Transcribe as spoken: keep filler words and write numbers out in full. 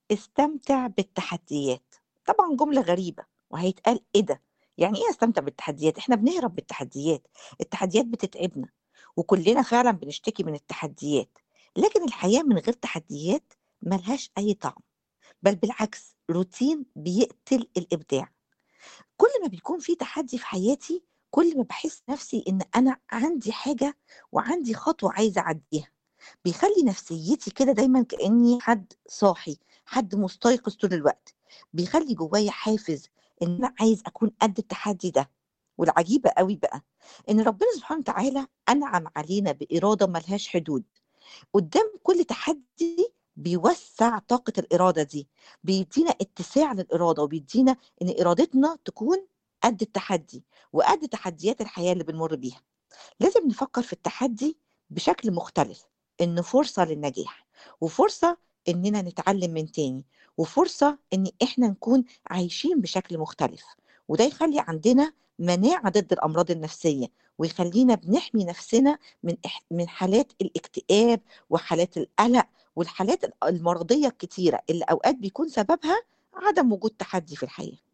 استمتع بالتحديات. طبعًا جملة غريبة، وهيتقال إيه ده! يعني إيه أستمتع بالتحديات؟ إحنا بنهرب من التحديات، التحديات بتتعبنا، وكلنا فعلًا بنشتكي من التحديات، لكن الحياة من غير تحديات ما لهاش أي طعم، بل بالعكس روتين بيقتل الإبداع. كل ما بيكون في تحدي في حياتي، كل ما باحس نفسي إن أنا عندي حاجة وعندي خطوة عايزة أعدّيها. بيخلّي نفسيتي كده دايمًا كإني حد صاحي، حد مستيقظ طول الوقت، بيخلّي جوايا حافز إن أنا عايز أكون قد التحدي ده. والعجيبة أوي بقى، إن ربنا سبحانه وتعالى أنعم علينا بإرادة ما لهاش حدود. قدّام كل تحدي بيوسّع طاقة الإرادة دي، بيدّينا اتساع للإرادة، وبيدّينا إن إرادتنا تكون قد التحدي، وقد تحديات الحياة اللي بنمُر بيها. لازم نفكر في التحدي بشكل مختلف، إنه فرصة للنجاح، وفرصة إننا نتعلم من تاني، وفرصة إن إحنا نكون عايشين بشكل مختلف، وده يخلي عندنا مناعة ضد الأمراض النفسية، ويخلينا بنحمي نفسنا من إح من حالات الاكتئاب وحالات القلق والحالات ال المرضية الكتيرة اللي أوقات بيكون سببها عدم وجود تحدي في الحياة.